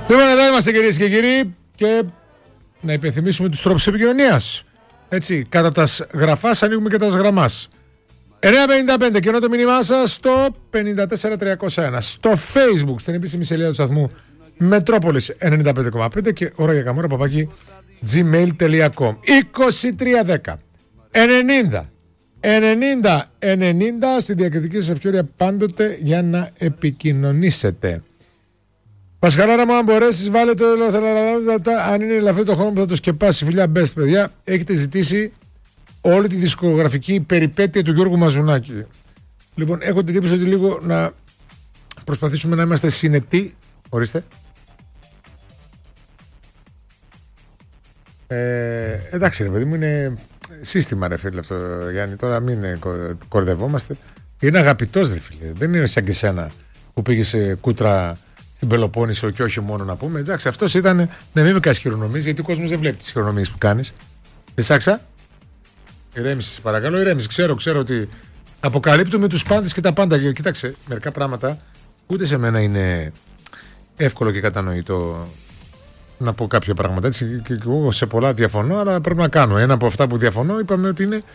Λοιπόν, εδώ είμαστε κυρίες και κύριοι και να υπενθυμίσουμε τους τρόπους επικοινωνίας. Έτσι, κατά τα γραφάς ανοίγουμε και τα γραμμάς. 955 και ενώ το μήνυμά σας στο 54301. Στο Facebook, στην επίσημη σελίδα του σταθμού Μετρόπολης 95,5 και ώρα για καμόρα παπάκι gmail.com. 2310 90 90 στη διακριτική σας ευκαιρία πάντοτε για να επικοινωνήσετε. Πασχαλάρα μου, αν μπορέσεις βάλε το αν είναι ελαφρύ το χρόνο που θα το σκεπάσει. Φιλιά best παιδιά, έχετε ζητήσει όλη τη δισκογραφική περιπέτεια του Γιώργου Μαζουνάκη. Λοιπόν, έχω την εντύπωση ότι λίγο να προσπαθήσουμε να είμαστε συνετοί. Ορίστε. Εντάξει ρε παιδί μου, είναι σύστημα ρε φίλε αυτό, Γιάννη. Τώρα μην κορδευόμαστε. Είναι αγαπητός ρε φίλε. Δεν είναι σαν και σένα που πήγε σε κούτρα στην Πελοπόννησο και όχι μόνο να πούμε. Εντάξει, αυτός ήταν να μην με κάνεις χειρονομίες, γιατί ο κόσμος δεν βλέπει τις χειρονομίες που κάνεις. Εσάξα. Ηρέμησε, σε παρακαλώ, ηρέμησε. Ξέρω ότι αποκαλύπτουμε τους πάντες και τα πάντα. Κοίταξε, μερικά πράγματα ούτε σε μένα είναι εύκολο και κατανοητό να πω κάποια πράγματα. Έτσι, και εγώ σε πολλά διαφωνώ, αλλά πρέπει να κάνω. Ένα από αυτά που διαφωνώ είπαμε ότι είναι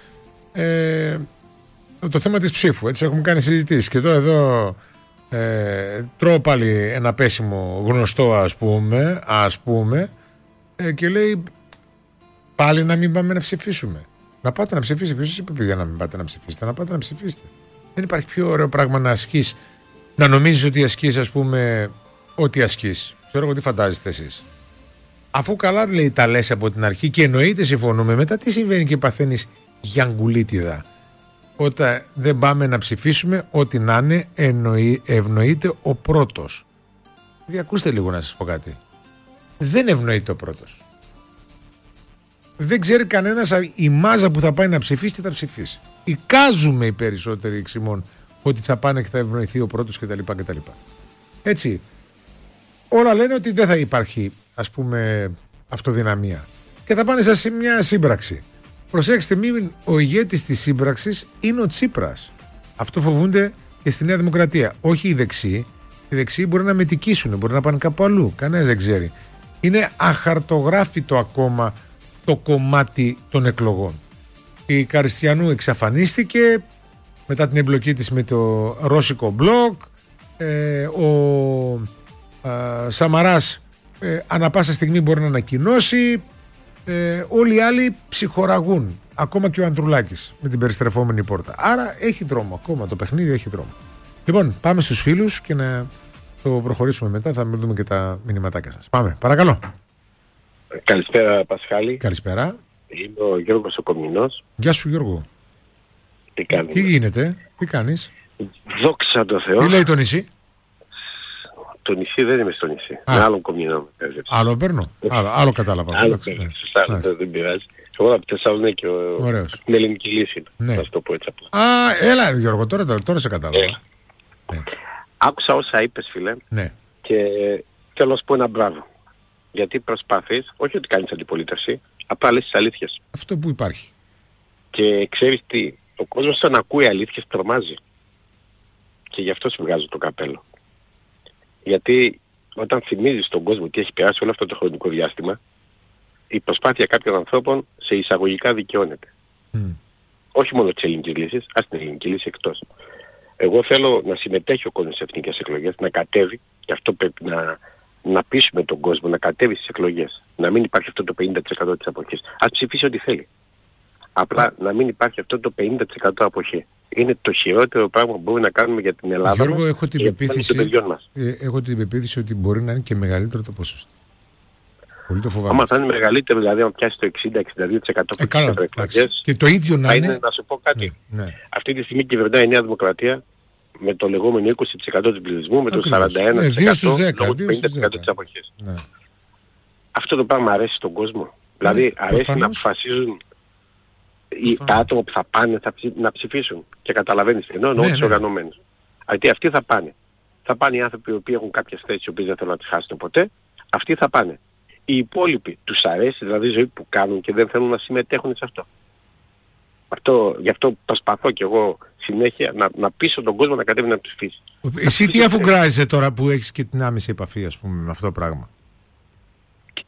το θέμα της ψήφου. Έτσι, έχουμε κάνει συζητήσεις. Και τώρα εδώ τρώω πάλι ένα πέσιμο γνωστό, ας πούμε, και λέει πάλι να μην πάμε να ψηφίσουμε. Να πάτε να ψηφίσετε. Ποιος είπε παιδιά να μην πάτε να ψηφίσετε? Να πάτε να ψηφίσετε. Δεν υπάρχει πιο ωραίο πράγμα να ασκείς, να νομίζεις ότι ασκείς, ας πούμε, ό,τι ασκείς. Ξέρω εγώ τι φαντάζεστε εσείς. Αφού καλά λέει τα λες από την αρχή και εννοείται συμφωνούμε, μετά τι συμβαίνει και παθαίνεις γιαγκουλίτιδα? Όταν δεν πάμε να ψηφίσουμε, ό,τι να είναι, ευνοείται ο πρώτος. Ακούστε λίγο να σας πω κάτι. Δεν ευνοείται ο πρώτος. Δεν ξέρει κανένας η μάζα που θα πάει να ψηφίσει τι θα ψηφίσει. Εικάζουμε οι περισσότεροι εξημών ότι θα πάνε και θα ευνοηθεί ο πρώτος κτλ. Έτσι. Όλα λένε ότι δεν θα υπάρχει, ας πούμε, αυτοδυναμία. Και θα πάνε σε μια σύμπραξη. Προσέξτε, ο ηγέτης της σύμπραξης είναι ο Τσίπρας. Αυτό φοβούνται και στη Νέα Δημοκρατία. Όχι οι δεξιοί. Οι δεξιοί μπορεί να μετικήσουν, μπορεί να πάνε κάπου αλλού. Κανένας δεν ξέρει. Είναι αχαρτογράφητο ακόμα το κομμάτι των εκλογών. Η Καριστιανού εξαφανίστηκε μετά την εμπλοκή της με το ρώσικο μπλοκ. Ο Σαμαράς ανά πάσα στιγμή μπορεί να ανακοινώσει. Όλοι οι άλλοι ψυχοραγούν. Ακόμα και ο Ανδρουλάκης με την περιστρεφόμενη πόρτα. Άρα έχει δρόμο ακόμα, το παιχνίδι έχει δρόμο. Λοιπόν, πάμε στους φίλους και να το προχωρήσουμε μετά. Θα δούμε και τα μηνυματάκια σας. Πάμε, παρακαλώ. Καλησπέρα Πασχάλη. Καλησπέρα. Είμαι ο Γιώργος ο Κομινός. Γεια σου Γιώργο. Τι κάνεις? Τι γίνεται, τι κάνεις? Δόξα τω Θεώ. Τι λέει το νησί? Το νησί δεν είμαι στο νησί. Με άλλον Κομινό. Άλλο παίρνω. Άλλο κατάλαβα. Άλλο παίρνω. Δεν πειράζει. Εγώ από τη Θεσσαλονίκη την ελληνική λύση. Ναι. Θα το πω έτσι απλά. Έλα Γιώργο, τώρα σε κατάλαβα. Ναι. Άκουσα όσα είπες φίλε. Ναι. Και θέλω να σου πω ένα μπράβο. Γιατί προσπάθεις, όχι ότι κάνεις αντιπολίτευση, απλά λες τις αλήθειες. Αυτό που υπάρχει. Και ξέρεις τι, ο κόσμος όταν ακούει αλήθειες τρομάζει. Και γι' αυτό σου βγάζω το καπέλο. Γιατί όταν θυμίζεις τον κόσμο τι έχει περάσει όλο αυτό το χρονικό διάστημα, η προσπάθεια κάποιων ανθρώπων σε εισαγωγικά δικαιώνεται. Όχι μόνο της ελληνικής λύσης, ας την ελληνική λύση εκτός. Εγώ θέλω να συμμετέχει ο κόσμος στις εθνικές εκλογές, να κατέβει, και αυτό πρέπει να πείσουμε τον κόσμο, να κατέβει στις εκλογές. Να μην υπάρχει αυτό το 50% της αποχής. Ας ψηφίσει ό,τι θέλει. Απλά να μην υπάρχει αυτό το 50% αποχή. Είναι το χειρότερο πράγμα που μπορούμε να κάνουμε για την Ελλάδα. Γιώργο, μας έχω την πεποίθηση ότι μπορεί να είναι και μεγαλύτερο το ποσοστό. Πολύ το φοβάμαι. Άμα θα είναι μεγαλύτερο, δηλαδή αν πιάσει το 60-62% καλά, και το ίδιο να είναι. Να σου πω κάτι. Ναι. Αυτή τη στιγμή κυβερνάει η Νέα Δημοκρατία με το λεγόμενο 20% του πληθυσμού, με το 41% λόγω του 50% της αποχής. Ναι. Αυτό το πράγμα αρέσει στον κόσμο. Δηλαδή αρέσει να αποφασίζουν τα άτομα που θα πάνε να ψηφίσουν. Και καταλαβαίνεις, εννοώ τους οργανωμένους. Γιατί αυτοί θα πάνε. Θα πάνε οι άνθρωποι οι οποίοι έχουν κάποιες θέσεις οι οποίες δεν θέλουν να τις χάσουν ποτέ. Αυτοί θα πάνε. Οι υπόλοιποι τους αρέσει δηλαδή η ζωή που κάνουν και δεν θέλουν να συμμετέχουν σε αυτό. Γι' αυτό προσπαθώ κι εγώ συνέχεια να πείσω τον κόσμο να κατέβει να ψηφίσει. Εσύ τι αφουγκράζεσαι τώρα που έχεις και την άμεση επαφή, ας πούμε, με αυτό το πράγμα?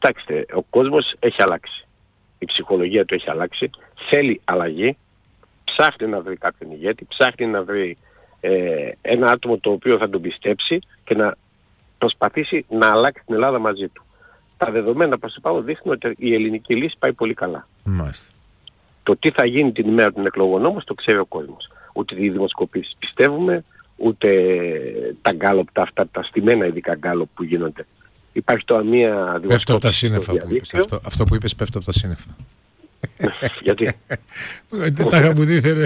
Κοιτάξτε, ο κόσμος έχει αλλάξει. Η ψυχολογία του έχει αλλάξει. Θέλει αλλαγή. Ψάχνει να βρει κάποιον ηγέτη. Ψάχνει να βρει ένα άτομο το οποίο θα τον πιστέψει και να προσπαθήσει να αλλάξει την Ελλάδα μαζί του. Τα δεδομένα προς το πάνω δείχνουν ότι η ελληνική λύση πάει πολύ καλά. Μάλιστα. Το τι θα γίνει την ημέρα των εκλογών όμως το ξέρει ο κόσμος. Ούτε οι δημοσκοπήσεις πιστεύουμε, ούτε τα γκάλοπ, τα στημένα ειδικά γκάλοπ που γίνονται. Υπάρχει τώρα μία δημοσκόπηση. Πέφτω από τα σύννεφα που είπες. Αυτό που είπες πέφτω από τα σύννεφα. Γιατί? Τα είχα που δίθερε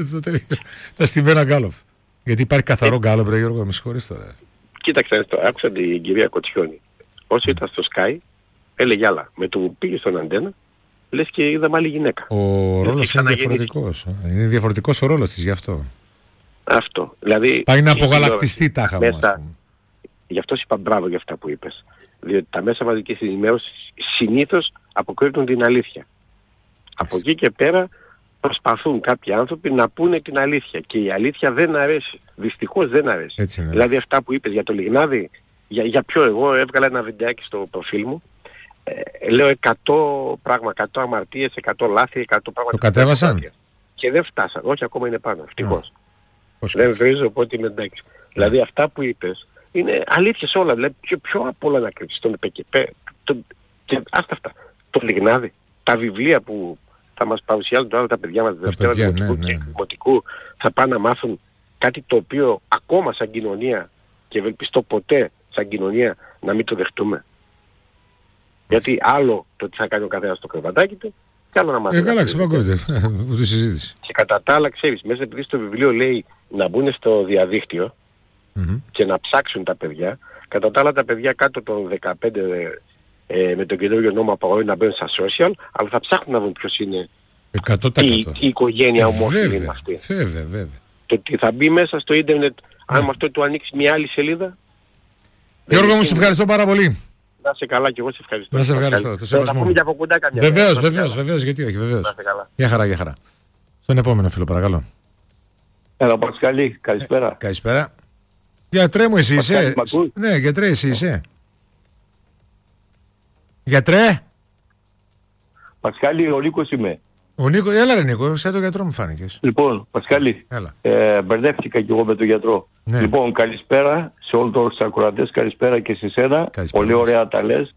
τα στημένα γκάλοπ. Γιατί υπάρχει καθαρό γκάλοπ, ρε Γιώργο, με συγχωρείς τώρα. Κοίταξε, άκουσα την κυρία Κοτσιόνη. Όσο ήταν στο Sky, έλεγε άλλα. Με το που πήγε στον αντένα, λες και είδαμε άλλη γυναίκα. Ο ρόλος είναι διαφορετικός. Είναι διαφορετικός ο ρόλος της γι' αυτό. Αυτό. Δηλαδή, πάει να απογαλακτιστεί τάχα μου, ας πούμε. Γι' αυτό είπα μπράβο για αυτά που είπες. Διότι τα μέσα μαζικής ενημέρωσης συνήθως αποκρύπτουν την αλήθεια. Από εκεί και πέρα προσπαθούν κάποιοι άνθρωποι να πούνε την αλήθεια. Και η αλήθεια δεν αρέσει. Δυστυχώς δεν αρέσει. Έτσι είναι. Δηλαδή αυτά που είπες για το Λιγνάδι, για ποιο εγώ έβγαλα ένα βιντεάκι στο προφίλ μου. Λέω 100 πράγμα, 100 αμαρτίες, 100 λάθη, 100 πράγματα. Το κατέβασαν? Και δεν φτάσαν. Όχι, ακόμα είναι πάνω. Ευτυχώς. Δεν βρίζω, οπότε είμαι εντάξει. Δηλαδή αυτά που είπες είναι αλήθειες όλα. Δηλαδή πιο απ' όλα να κρύψεις τον ΠΚΠ. Και άστα αυτά. Το Λιγνάδι, τα βιβλία που θα μας παρουσιάζουν τώρα τα παιδιά μας Δευτέρα Δημοτικού, θα πάνε να μάθουν κάτι το οποίο ακόμα σαν κοινωνία και ευελπιστώ ποτέ σαν κοινωνία να μην το δεχτούμε. Γιατί άλλο το τι θα κάνει ο καθένας στο κρεβατάκι του και άλλο να μάθει. Καλά, ξεπαγκώνεται. Ούτε συζήτηση. Και κατά τα άλλα, ξέρεις, μέσα επειδή στο βιβλίο λέει να μπουν στο διαδίκτυο και να ψάξουν τα παιδιά, κατά τα άλλα τα παιδιά κάτω των 15 με τον καινούριο νόμο απαγορεύει να μπαίνουν στα social, αλλά θα ψάχνουν να δουν ποιος είναι 100%. η οικογένεια ομόφυλη αυτή. Βέβαια. Το ότι θα μπει μέσα στο ίντερνετ, αν με αυτό του ανοίξει μια άλλη σελίδα. Γιώργο μου, σε ευχαριστώ πάρα πολύ. Να είσαι καλά και εγώ σε ευχαριστώ. Να σε ευχαριστώ. Θα πούμε και από κοντά καμιά. Βεβαίως, γιατί όχι, βεβαίως. Γεια χαρά. Στον επόμενο φίλο, παρακαλώ. Έλα, Πασχάλη, καλησπέρα. Καλησπέρα. Γιατρέ μου, εσύ είσαι? Ναι, γιατρέ, εσύ είσαι? Γιατρέ. Πασχάλη, ο Νίκος είμαι. Ο Νίκο, έλα ρε Νίκο, σαν τον γιατρό μου φάνηκες. Λοιπόν, Πασχάλη, μπερδεύτηκα κι εγώ με τον γιατρό. Ναι. Λοιπόν, καλησπέρα σε όλους τους ακροατές, καλησπέρα και σε σένα. Πολύ ωραία τα λες.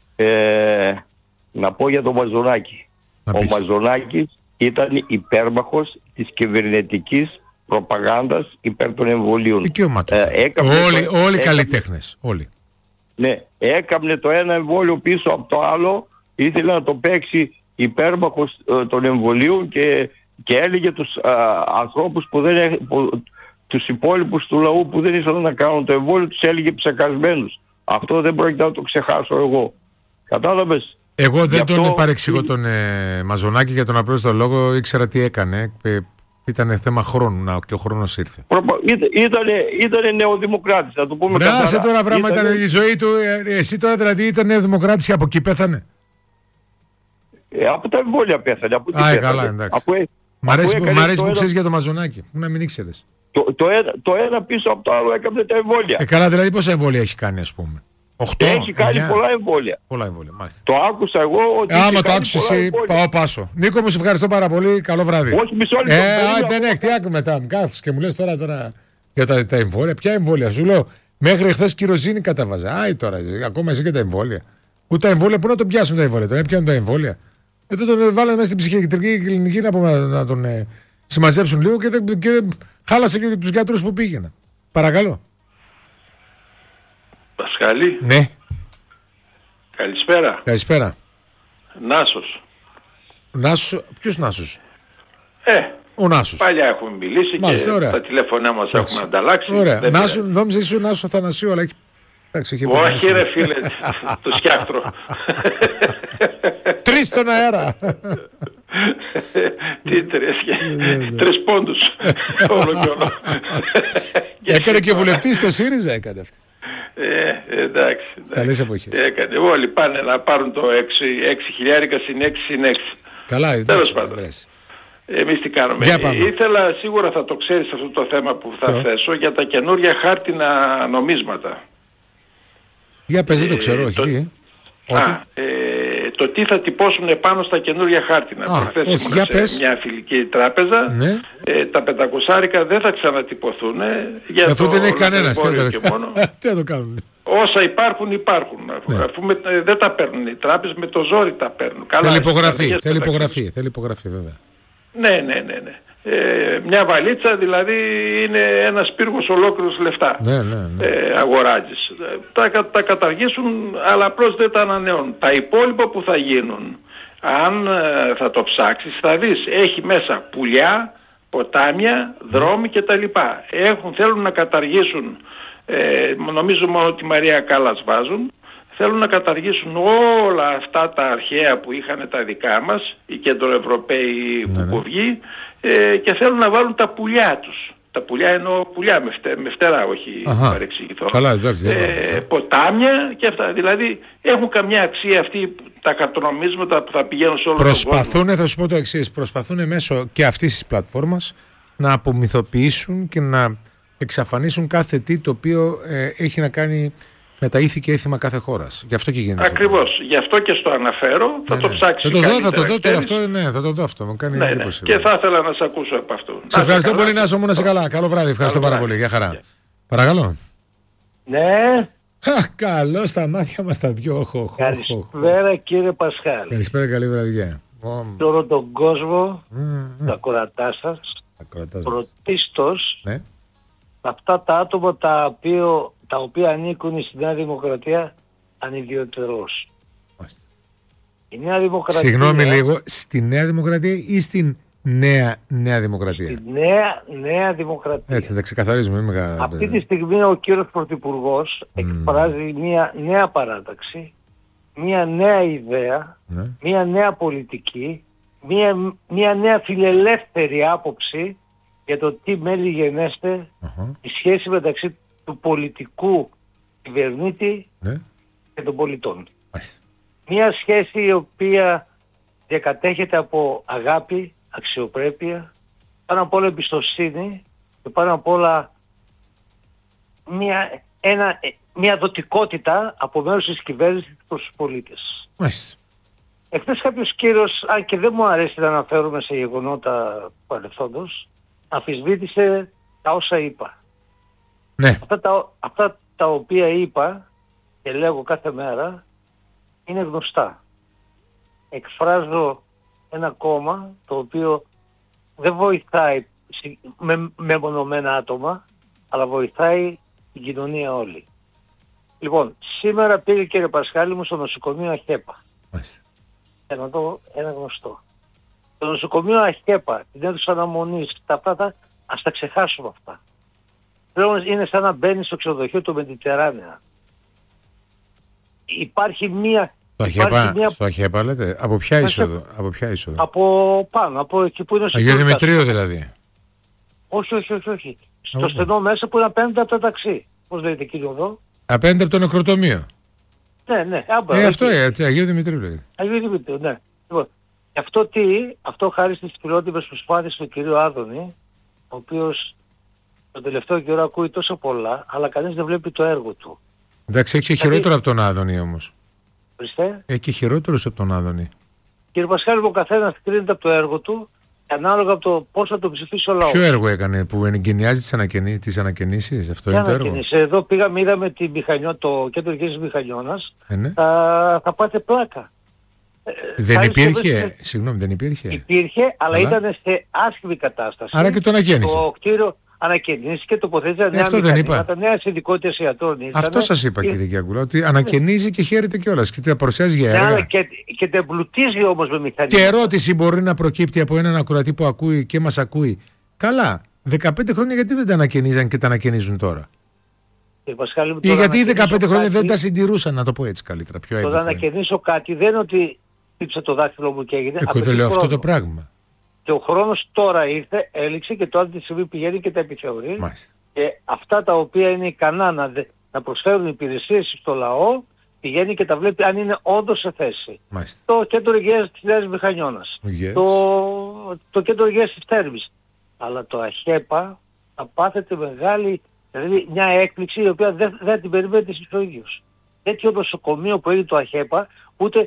Να πω για τον Μαζονάκη. Ο Μαζονάκης ήταν υπέρμαχος της κυβερνητικής προπαγάνδας υπέρ των εμβολίων. Δικαίωμα του. Όλοι καλλιτέχνες. Όλοι. Ναι, έκαμνε το ένα εμβόλιο πίσω από το άλλο, ήθελε να το παίξει υπέρμαχος των εμβολίων και έλεγε τους ανθρώπους τους υπόλοιπους του λαού που δεν ήθελαν να κάνουν το εμβόλιο, τους έλεγε ψεκασμένους. Αυτό δεν πρόκειται να το ξεχάσω εγώ. Κατάλαβες? Εγώ δεν τον παρεξηγώ τον Μαζονάκη για τον απλό λόγο, ήξερα τι έκανε. Ήταν θέμα χρόνου και ο χρόνος ήρθε. Ήταν νεοδημοκράτης, να το πούμε καθαρά. Βράσε τώρα βράμα, ήταν η ζωή του. Εσύ τώρα δηλαδή ήταν νεοδημοκράτης και από εκεί πέθανε. Από τα εμβόλια πέθανε. Καλά, εντάξει. Μ' αρέσει που ξέρεις για το Μαζονάκη. Να μην ήξερες. Το ένα πίσω από το άλλο έκανε τα εμβόλια. Καλά, δηλαδή πόσα εμβόλια έχει κάνει, ας πούμε? 8, έχει κάνει 9. πολλά εμβόλια. Πολλά εμβόλια, μάλιστα. Το άκουσα εγώ ότι. Άμα το άκουσες εσύ, πάω πάσο. Νίκο μου, σε ευχαριστώ πάρα πολύ. Καλό βράδυ. Όχι, μισό λεπτό. Ναι, τι άκου μετά. Μου κάθεσαι και μου λες τώρα για τα εμβόλια. Ποια εμβόλια? Σου λέω, μέχρι χθες κυροζήνη καταβάζα. Άι τώρα, ακόμα εσύ και τα εμβόλια. Ούτε τα εμβόλια, πού να τον πιάσουν τα εμβόλια? Τώρα πιάνουν τα εμβόλια. Εδώ τον βάλανε μέσα στην ψυχιατρική κλινική να τον συμμαζέψουν λίγο και χάλασε και τους γιατρούς που πήγαιναν. Παρακαλώ. Πασχάλη. Ναι. Καλησπέρα. Καλησπέρα. Νάσος. Ποιος Νάσος? Ο Νάσος. Παλιά έχουμε μιλήσει. Μάλιστα, και ωραία. Τα τηλέφωνά μας έχουμε ανταλλάξει. Ωραία. Νόμιζα είσαι ο Νάσος Αθανασίου, αλλά έχει... Όχι ρε φίλε, το σκιάχτρο. 3 στον αέρα. Τι 3 πόντους. Όλο και όλο. Έκανε και βουλευτής στο ΣΥΡΙΖΑ, έκανε αυτή. Εντάξει. Καλές εποχές. Έκανε. Όλοι πάνε να πάρουν το 6 χιλιάρικα συν 6 συν 6. Καλά, τέλος πάντων. Εμείς τι κάνουμε? Ήθελα, σίγουρα θα το ξέρεις αυτό το θέμα που θα θέσω, για τα καινούρια χάρτινα νομίσματα. Για πες, δεν το ξέρω, όχι. Το τι θα τυπώσουν επάνω στα καινούργια χάρτινα. Προχθές ήμουν σε μια φιλική τράπεζα. Ναι. Τα 500 δεν θα ξανατυπωθούν. Αφού δεν έχει κανένας. Τι θα το κάνουν. Όσα υπάρχουν. Ναι. Αφού δεν τα παίρνουν οι τράπεζες, με το ζόρι τα παίρνουν. Θέλει υπογραφή βέβαια. Ναι. Μια βαλίτσα δηλαδή είναι ένας πύργος ολόκληρος λεφτά. Ναι. Αγοράζεις. Τα καταργήσουν, αλλά απλώς δεν τα ανανεώνουν. Τα υπόλοιπα που θα γίνουν, αν θα το ψάξεις, θα δεις, έχει μέσα πουλιά, ποτάμια, δρόμοι κτλ. Θέλουν να καταργήσουν, νομίζω μόνο τη Μαρία Κάλλας βάζουν, θέλουν να καταργήσουν όλα αυτά τα αρχαία που είχαν τα δικά μας, οι κεντροευρωπαίοι κουκουβιοί, και θέλουν να βάλουν τα πουλιά τους. Τα πουλιά εννοώ πουλιά με φτερά, όχι παρεξηγηθώ. Ποτάμια και αυτά. Δηλαδή έχουν καμιά αξία αυτοί τα χαρτονομίσματα που θα πηγαίνουν σε όλο τον κόσμο. Θα σου πω το εξής, προσπαθούν μέσω και αυτής της πλατφόρμας να απομυθοποιήσουν και να εξαφανίσουν κάθε τι το οποίο έχει να κάνει με τα ήθη και έθιμα κάθε χώρας. Γι' αυτό και γίνεται. Ακριβώς. Γι' αυτό και στο αναφέρω. Θα το ψάξεις. Θα το δω τώρα αυτό. Θα το δω αυτό. Μου κάνει εντύπωση. Και θα ήθελα να σε ακούσω από αυτό. Σε ευχαριστώ πολύ, Νάσο μου, να είσαι καλά. Καλό βράδυ. Ευχαριστώ πάρα πολύ. Γεια χαρά. Παρακαλώ. Ναι. Καλό στα μάτια μας τα δυο. Καλησπέρα κύριε Πασχάλη. Καλησπέρα, καλή βραδιά. Τώρα τον κόσμο, τα κορατά σας, πρωτίστως αυτά τα άτομα τα οποία ανήκουν στη Νέα Δημοκρατία ανιδιωτερώς. Η Νέα Δημοκρατία... Συγγνώμη λίγο, στη Νέα Δημοκρατία ή στην Νέα Δημοκρατία? Στη Νέα Δημοκρατία. Έτσι, θα ξεκαθαρίζουμε. Αυτή τη στιγμή ο κύριος Πρωθυπουργός εκφράζει μια νέα παράταξη, μια νέα ιδέα, μια νέα πολιτική, μια νέα φιλελεύθερη άποψη για το τι μέλη γενέστε, η σχέση μεταξύ του πολιτικού κυβερνήτη και των πολιτών. Μια σχέση η οποία διακατέχεται από αγάπη, αξιοπρέπεια, πάνω απ' όλα εμπιστοσύνη και πάνω απ' όλα μια δοτικότητα από μέρους της κυβέρνησης προς τους πολίτες. Εχθές κάποιος κύριος, αν και δεν μου αρέσει να αναφέρομαι σε γεγονότα παρελθόντος, αμφισβήτησε τα όσα είπα. Ναι. Αυτά τα οποία είπα και λέγω κάθε μέρα είναι γνωστά. Εκφράζω ένα κόμμα το οποίο δεν βοηθάει με μονομένα άτομα, αλλά βοηθάει την κοινωνία όλη. Λοιπόν, σήμερα πήγε κύριε Πασχάλη μου στο νοσοκομείο Αχέπα. Για να δω ένα γνωστό. Το νοσοκομείο Αχέπα, την αίθουσα αναμονής, ας τα ξεχάσουμε αυτά. Πλέον είναι σαν να μπαίνει στο ξενοδοχείο του Μεντιτεράνεα. Υπάρχει μία... Στο Αχέπα λέτε, από ποια είσοδο? Από πάνω, από εκεί που είναι στο Αγίου Δημητρίου δηλαδή? Όχι. Στο στενό μέσα που είναι απέναντι από το ταξί. Πώς λέγεται εκεί εδώ? Απέναντι από το νεκροτομείο. Ναι. Αυτό έτσι, Αγίου Δημητρίου λέγεται. Αγίου Δημητρίου, ναι. Λοιπόν, αυτό χάρη στις φιλότιμες προσπάθειες του κυρίου Άδωνη, ο οποίος τον τελευταίο καιρό ακούει τόσο πολλά, αλλά κανείς δεν βλέπει το έργο του. Εντάξει, έχει και χειρότερο από τον Άδωνη όμως. Ορίστε. Έχει και χειρότερος από τον Άδωνη. Κύριε Πασχάλη, ο καθένας κρίνεται από το έργο του, ανάλογα από το πώς θα το ψηφίσει ο λαός. Ποιο έργο έκανε που εγκαινιάζει τις ανακαινήσεις? Αυτό είναι το έργο. Εδώ πήγαμε, είδαμε το κέντρο υγείας Μηχανιώνας. Θα πάτε πλάκα. Δεν υπήρχε. Συγγνώμη, δεν υπήρχε. Υπήρχε, αλλά ήταν σε άσχημη κατάσταση. Άρα και το ανακαίνισε. Το κτίριο ανακαινίστηκε, τοποθέτησε νέα μηχανήματα, νέες ειδικότητες ιατρών. Αυτό σας είπα κύριε Γιαγκούλα, ότι ανακαινίζει και χαίρεται κιόλας και τα παρουσιάζει για έργα. Και τα εμπλουτίζει όμως με μηχανήματα. Και ερώτηση μπορεί να προκύπτει από έναν ακροατή που ακούει και μας ακούει. Καλά, 15 χρόνια γιατί δεν τα ανακαινίζαν και τα ανακαινίζουν τώρα? Ή γιατί 15 χρόνια δεν τα συντηρούσαν, να το πω έτσι καλύτερα, πιο εύκολα. Το να ανακαινήσω κάτι δεν είναι ότι χτύπησε το δάχτυλο μου και έγινε. Εγώ δεν λέω αυτό το πράγμα. Και ο χρόνος τώρα ήρθε, έληξε και τώρα τη στιγμή πηγαίνει και τα επιθεωρεί. Και αυτά τα οποία είναι ικανά να προσφέρουν υπηρεσίες στο λαό, πηγαίνει και τα βλέπει αν είναι όντως σε θέση. Το κέντρο υγείας της Νέας Μηχανιώνας. Το κέντρο υγείας της Θέρμης. Αλλά το Αχέπα θα πάθετε μεγάλη, δηλαδή μια έκπληξη η οποία δεν την περιμένετε εσείς ο ίδιος. τέτοιο νοσοκομείο που έγινε το ΑΧΕΠΑ, ούτε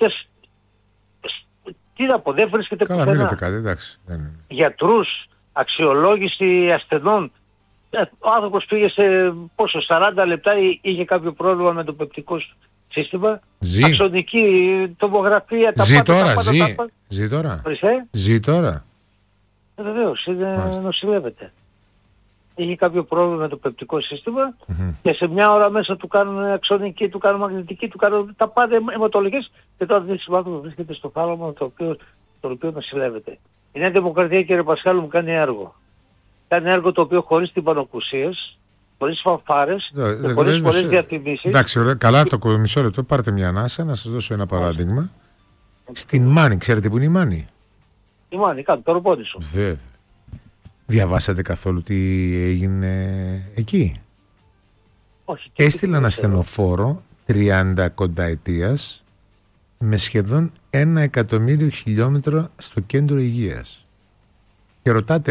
τι να πω, δεν βρίσκεται καλά, πουθενά. μην λέτε κάτι, εντάξει. Γιατρούς, αξιολόγηση ασθενών. Ο άνθρωπος πήγε σε 40 λεπτά, είχε κάποιο πρόβλημα με το πεπτικό σύστημα. Αξονική τομογραφία, τα πάντα. Ζει τώρα. Βρισέ. Ζει τώρα. Βεβαίως, νοσηλεύεται. Είχε κάποιο πρόβλημα με το πεπτικό σύστημα και σε μια ώρα μέσα του κάνουν αξονική, του κάνουν μαγνητική, του κάνουν τα πάντα αιματολογικές και τώρα δεν σημαίνει βρίσκεται στο θάλαμο το οποίο νοσηλεύεται. Η Νέα Δημοκρατία, κύριε Πασχάλου, μου κάνει έργο. Κάνει έργο το οποίο χωρίς τυμπανοκουσίες, χωρίς φανφάρες, χωρίς πολλές διαφημίσεις. Εντάξει, ωραία, καλά, το μισό λεπτό, πάρτε μια ανάσα να σας δώσω ένα παράδειγμα. Στην Μάνη, ξέρετε που είναι η Μάνη? Η Μάνη, κάτω το Ροπόνισο. Βέβαια. Διαβάσατε καθόλου τι έγινε εκεί? Όχι. Έστειλαν ασθενοφόρο 30 κονταετίας με σχεδόν 1 εκατομμύριο χιλιόμετρα στο κέντρο υγείας. Και ρωτάτε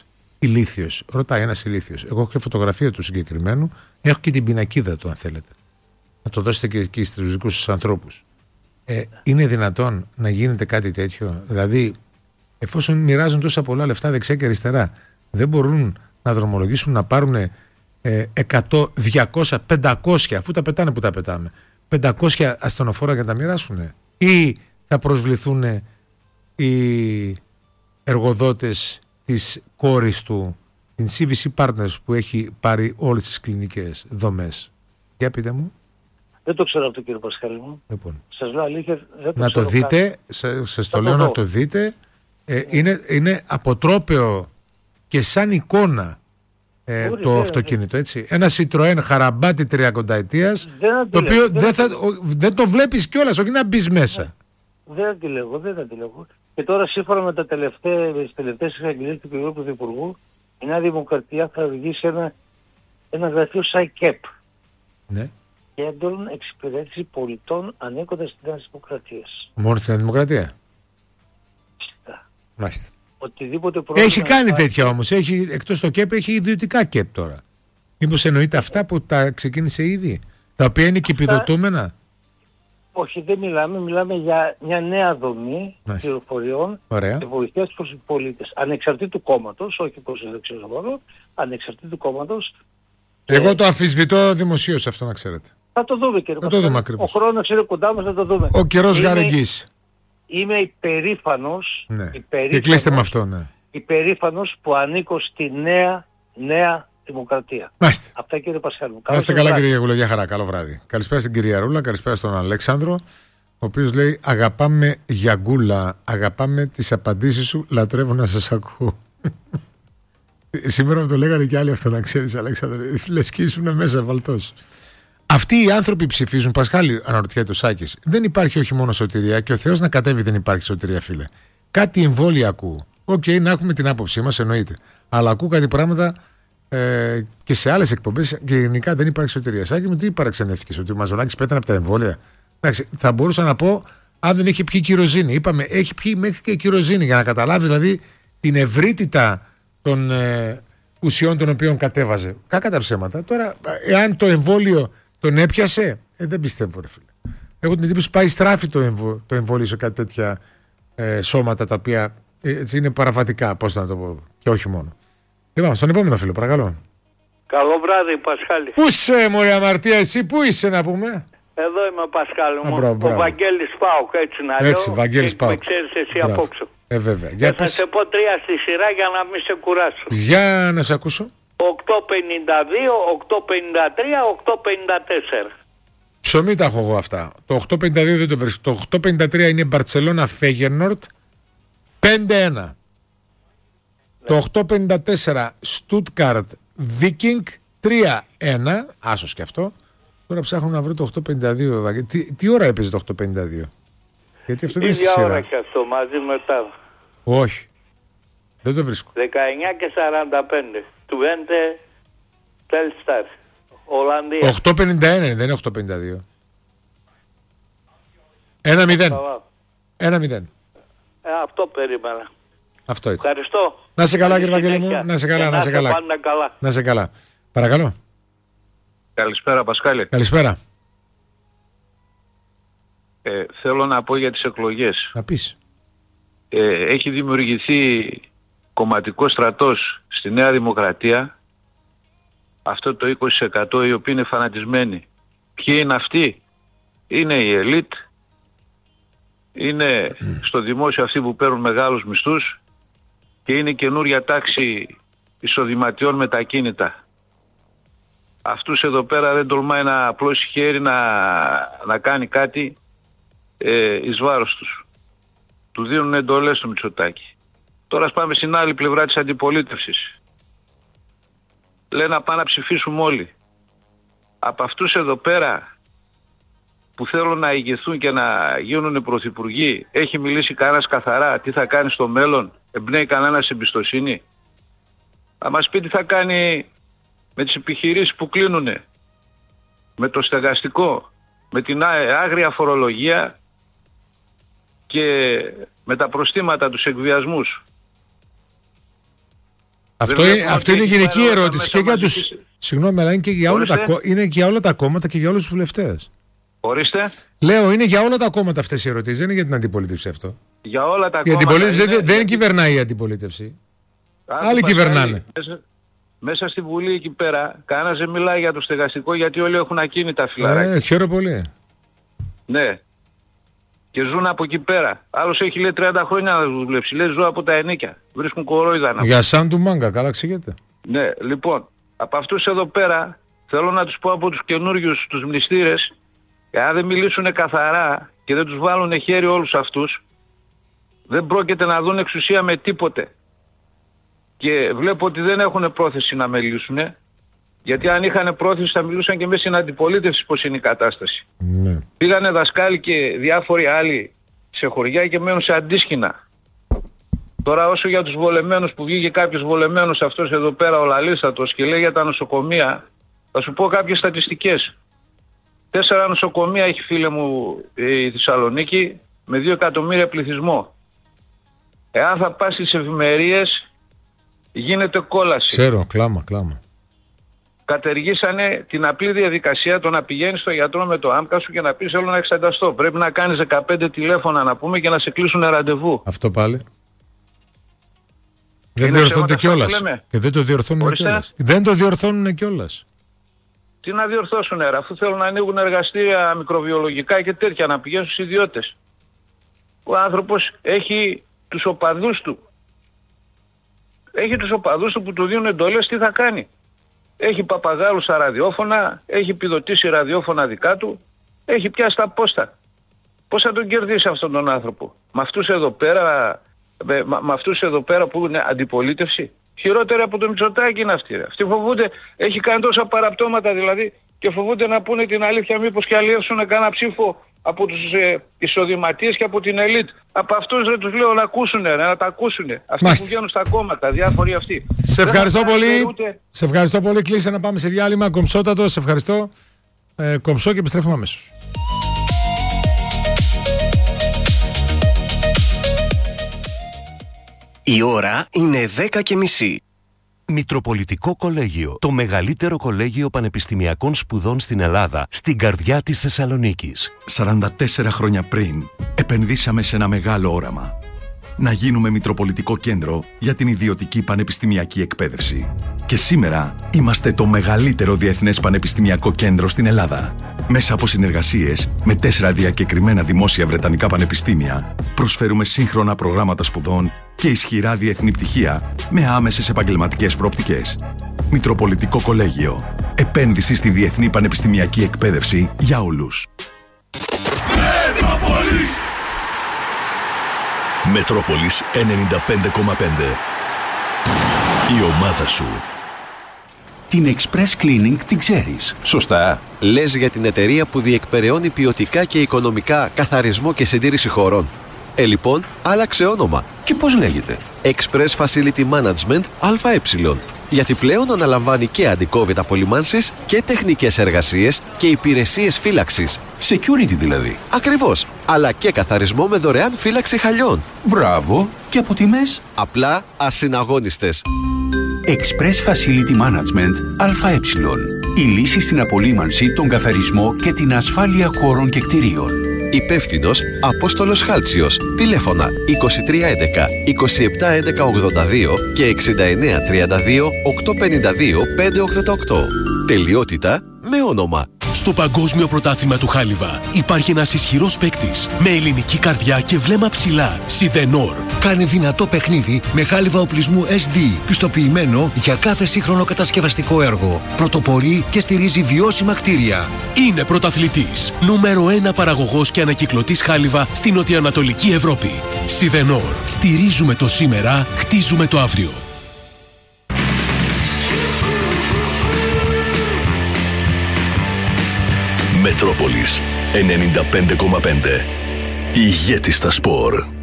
ρωτάει ένας ηλίθιος. Εγώ έχω και φωτογραφία του συγκεκριμένου, έχω και την πινακίδα του αν θέλετε. Να το δώσετε και εκεί στους δικούς σας ανθρώπους. Είναι δυνατόν να γίνεται κάτι τέτοιο? Δηλαδή, εφόσον μοιράζουν τόσα πολλά λεφτά δεξιά και αριστερά, δεν μπορούν να δρομολογήσουν να πάρουν 100, 200, 500, αφού τα πετάνε που τα πετάμε, 500 ασθενοφόρα για να τα μοιράσουν? Ή θα προσβληθούν οι εργοδότες της κόρης του, την CVC Partners, που έχει πάρει όλες τις κλινικές δομές? Για πείτε μου. Δεν το ξέρω αυτό, κύριε Πασχάλη μου. Λοιπόν, σας λέω αλήθεια, δεν το να ξέρω. το δείτε, σας το λέω να το δείτε. Είναι αποτρόπαιο και σαν εικόνα το αυτοκίνητο, έτσι. Ένα Citroën χαραμπάτι 30 ετίας, το οποίο δεν το βλέπεις κιόλας, όχι να μπεις μέσα. Δεν αντιλέγω. Και τώρα, σύμφωνα με τις τελευταίες εξαγγελίες του κ. Πρωθυπουργού, η Νέα Δημοκρατία θα οδηγήσει ένα γραφείο ΣΑΙΚΕΠ. Ναι. Κέντρων εξυπηρέτηση πολιτών ανήκοντας στη Νέα Δημοκρατία. Μόνο στη Νέα Δημοκρατία? Φυσικά. Μάλιστα. Οτιδήποτε πρόβλημα. Έχει κάνει τέτοια όμως. Εκτός το ΚΕΠ έχει ιδιωτικά ΚΕΠ τώρα. Μήπως εννοείται αυτά που τα ξεκίνησε ήδη, τα οποία είναι και επιδοτούμενα? Όχι, δεν μιλάμε για μια νέα δομή πληροφοριών και βοηθείας προς τους πολίτες. Ανεξαρτήτου κόμματος, όχι προς ελεξιός μόνο, ανεξαρτήτου κόμματος. Εγώ το αμφισβητώ δημοσίως αυτό, να ξέρετε. Θα το δούμε, κύριε Πασχάλη. Ο χρόνος είναι κοντά μας, θα το δούμε. Ο καιρός γαρεγγύς. Είμαι υπερήφανος. Ναι. Και κλείστε με αυτό, ναι. Υπερήφανος που ανήκω στη Νέα Δημοκρατία. Μάλιστα. Αυτά, κύριε Πασχάλη. Να είστε καλά, κύριε Γουλό, για χαρά. Καλό βράδυ. Καλησπέρα στην κυρία Ρούλα, καλησπέρα στον Αλέξανδρο, ο οποίος λέει: αγαπάμε Γιαγκούλα, αγαπάμε τις απαντήσεις σου, λατρεύω να σας ακούω. Σήμερα μου το λέγανε και άλλοι αυτό, να ξέρεις, Αλέξανδρο. Λες και ήσουν μέσα βαλτός. Αυτοί οι άνθρωποι ψηφίζουν, Πασχάλη, αναρωτιέται ο Σάκης. Δεν υπάρχει όχι μόνο σωτηρία, και ο Θεός να κατέβει δεν υπάρχει σωτηρία, φίλε. Κάτι εμβόλια ακούω. Οκ, να έχουμε την άποψή μας, εννοείται. Αλλά ακούω κάτι πράγματα και σε άλλες εκπομπές και γενικά δεν υπάρχει σωτηρία. Σάκη μου, τι παραξενεύτηκες, ότι ο Μαζονάκης πέθανε από τα εμβόλια? Εντάξει, θα μπορούσα να πω αν δεν έχει πιει κυροζίνη. Είπαμε, έχει πιει μέχρι και κυροζίνη, για να καταλάβει δηλαδή την ευρύτητα των ουσιών των οποίων κατέβαζε. Κακά τα ψέματα. Τώρα, εάν το εμβόλιο τον έπιασε, δεν πιστεύω, ρε φίλε. Έχω την εντύπωση πάει στράφη το εμβόλιο σε κάτι τέτοια σώματα τα οποία έτσι είναι παραβατικά, πώς να το πω, και όχι μόνο. Λοιπόν, στον επόμενο φίλο, παρακαλώ. Καλό βράδυ, Πασχάλη. Πού είσαι, μωρέ αμαρτία, εσύ πού είσαι, να πούμε? Εδώ είμαι, Πασχάλη μου. Ο Βαγγέλης Πάουκ, έτσι να λέω. Έτσι, Βαγγέλης Πάουκ. Με ξέρεις εσύ απόξω. Βέβαια. Θα σε πω 3 στη σειρά για να μην σε κουράσω. Για να σε ακούσω. 852, 853, 854. Ψωμί τα έχω εγώ αυτά. Το 852 δεν το βρίσκω. Το 853 είναι Μπαρτσελώνα Φέγενορτ 5-1. Το 854 Στούτκαρτ Βίκινγκ 3-1. Άσος και αυτό. Τώρα ψάχνω να βρω το 852. Τι ώρα έπαιζε το 852? Γιατί αυτό δεν είναι στη σειρά. Ώρα και αυτό μαζί μετά. Όχι. Δεν το βρίσκω. 19 και 45. Του Βέντε Τέλσταρ. Ολλανδία. 851 δεν είναι 852. 1-0. Αυτό περίμενα. Αυτό ήταν. Ευχαριστώ. Να σε καλά, κύριε Βαγγέλη μου. Να σε καλά, να σε καλά. Να σε καλά. Παρακαλώ. Καλησπέρα, Πασχάλη. Καλησπέρα. Θέλω να πω για τις εκλογές. Να πεις. Έχει δημιουργηθεί κομματικός στρατός στη Νέα Δημοκρατία. Αυτό το 20% οι οποίοι είναι φανατισμένοι. Ποιοι είναι αυτοί? Είναι η ελίτ. Είναι στο δημόσιο αυτοί που παίρνουν μεγάλους μισθούς. Και είναι καινούρια τάξη εισοδηματιών με τα κίνητα. Αυτούς εδώ πέρα δεν τολμάει να απλώσει χέρι να κάνει κάτι εις βάρος τους. Του δίνουν εντολές στο Μητσοτάκη. Τώρα πάμε στην άλλη πλευρά της αντιπολίτευσης. Λένε να πάνε να ψηφίσουμε όλοι. Από αυτούς εδώ πέρα που θέλουν να ηγηθούν και να γίνουν πρωθυπουργοί, έχει μιλήσει κανένας καθαρά τι θα κάνει στο μέλλον? Εμπνέει κανένας εμπιστοσύνη? Θα μας πει τι θα κάνει με τις επιχειρήσεις που κλείνουνε, με το στεγαστικό, με την άγρια φορολογία και με τα προστήματα, τους εκβιασμούς. Αυτό είναι γενική ερώτηση και για τους... Συγγνώμη, αλλά είναι και για όλα τα κόμματα και για όλους τους βουλευτές. Ορίστε. Λέω, είναι για όλα τα κόμματα αυτές οι ερωτήσεις, δεν είναι για την αντιπολίτευση αυτό. Για όλα τα κόμματα. Η αντιπολίτευση δεν κυβερνάει η αντιπολίτευση. Άλλοι κυβερνάνε. Μέσα στη Βουλή εκεί πέρα, κανένας δεν μιλάει για το στεγαστικό γιατί όλοι έχουν ακίνητα φιλαράκια. Χαίρομαι πολύ. Ναι. Και ζουν από εκεί πέρα. Άλλος έχει λέει 30 χρόνια να δουλέψει. Λέει ζω από τα ενίκια. Βρίσκουν κορόιδα. Για σαν του μάγκα, καλά ξηγείται. Ναι, λοιπόν, από αυτούς εδώ πέρα θέλω να τους πω από τους καινούριους τους μνηστήρες, αν δεν μιλήσουν καθαρά και δεν τους βάλουν χέρι όλους αυτούς, δεν πρόκειται να δουν εξουσία με τίποτε. Και βλέπω ότι δεν έχουν πρόθεση να μιλήσουν, γιατί αν είχαν πρόθεση θα μιλούσαν και μέσα στην αντιπολίτευση πως είναι η κατάσταση. Ναι. Πήγανε δασκάλοι και διάφοροι άλλοι σε χωριά και μένουν σε αντίσκηνα. Τώρα όσο για τους βολεμένους που βγήκε κάποιος βολεμένος αυτός εδώ πέρα ο λαλίστατος και λέει για τα νοσοκομεία, θα σου πω κάποιες στατιστικές. 4 νοσοκομεία έχει φίλε μου η Θεσσαλονίκη με 2 εκατομμύρια πληθυσμό. Εάν θα πας στις ευημερίες γίνεται κόλαση. Ξέρω, κλάμα. Κατεργήσανε την απλή διαδικασία το να πηγαίνεις στο γιατρό με το άμκα σου και να πεις θέλω να εξεταστώ. Πρέπει να κάνεις 15 τηλέφωνα να πούμε και να σε κλείσουν ραντεβού. Αυτό πάλι. Δεν διορθώνεται κιόλας. Και δεν το διορθώνουν κιόλας. Δεν το διορθώνουν κιόλας. Τι να διορθώσουν αφού θέλουν να ανοίγουν εργαστήρια μικροβιολογικά και τέτοια να πηγαίνουν στους ιδιώτες. Ο άνθρωπος έχει τους οπαδούς του. Έχει τους οπαδούς του που του δίνουν εντολές τι θα κάνει. Έχει παπαγάλους στα ραδιόφωνα, έχει επιδοτήσει ραδιόφωνα δικά του, έχει πιάσει τα πόστα. Πώς θα τον κερδίσει αυτόν τον άνθρωπο? Με αυτούς εδώ πέρα που είναι αντιπολίτευση. Χειρότερη από το Μητσοτάκη είναι αυτή. Αυτοί φοβούνται, έχει κάνει τόσα παραπτώματα δηλαδή και φοβούνται να πούνε την αλήθεια μήπως και αλλιεύσουν κανένα ψήφο από τους εισοδηματίες και από την ελίτ. Από αυτούς δεν τους λέω να ακούσουν, να τα ακούσουν. Αυτοί που βγαίνουν στα κόμματα, διάφοροι αυτοί. Σε ευχαριστώ πολύ. Σε ευχαριστώ πολύ. Κλείσε να πάμε σε διάλειμμα. Κομψότατο, σε ευχαριστώ. Κομψό και επιστρέφουμε αμέσως. Η ώρα είναι 10:30. Μητροπολιτικό Κολέγιο, το μεγαλύτερο κολέγιο πανεπιστημιακών σπουδών στην Ελλάδα, στην καρδιά της Θεσσαλονίκης. 44 χρόνια πριν, επενδύσαμε σε ένα μεγάλο όραμα. Να γίνουμε Μητροπολιτικό Κέντρο για την ιδιωτική πανεπιστημιακή εκπαίδευση. Και σήμερα είμαστε το μεγαλύτερο διεθνές πανεπιστημιακό κέντρο στην Ελλάδα. Μέσα από συνεργασίες με 4 διακεκριμένα δημόσια βρετανικά πανεπιστήμια, προσφέρουμε σύγχρονα προγράμματα σπουδών και ισχυρά διεθνή πτυχία με άμεσες επαγγελματικές προοπτικές. Μητροπολιτικό Κολέγιο. Επένδυση στη διεθνή πανεπιστημιακή εκπαίδευση για όλους. Μετρόπολης 95,5. Η ομάδα σου. Την Express Cleaning την ξέρεις, σωστά? Λες για την εταιρεία που διεκπεραιώνει ποιοτικά και οικονομικά καθαρισμό και συντήρηση χωρών. Λοιπόν, άλλαξε όνομα. Και πώς λέγεται? Express Facility Management ΑΕ. Γιατί πλέον αναλαμβάνει και αντικόβιτα απολυμάνσεις και τεχνικές εργασίες και υπηρεσίες φύλαξης. Security δηλαδή. Ακριβώς. Αλλά και καθαρισμό με δωρεάν φύλαξη χαλιών. Μπράβο. Και από τιμές? Απλά ασυναγώνιστες. Express Facility Management ΑΕ. Η λύση στην απολύμανση, τον καθαρισμό και την ασφάλεια χώρων και κτηρίων. Υπεύθυνος Απόστολος Χάλτσιος. Τηλέφωνα 2311 2711 82 και 6932 852 588. Τελειότητα με όνομα. Στο Παγκόσμιο Πρωτάθλημα του Χάλιβα υπάρχει ένας ισχυρός παίκτης με ελληνική καρδιά και βλέμμα ψηλά. Σιδενόρ. Κάνει δυνατό παιχνίδι με χάλιβα οπλισμού SD, πιστοποιημένο για κάθε σύγχρονο κατασκευαστικό έργο. Πρωτοπορεί και στηρίζει βιώσιμα κτίρια. Είναι πρωταθλητής. Νούμερο 1 παραγωγός και ανακυκλωτής χάλιβα στην νοτιοανατολική Ευρώπη. Σιδενόρ. Στηρίζουμε το σήμερα, χτίζουμε το αύριο. Μετρόπολης 95,5. Ηγέτης στα σπορ.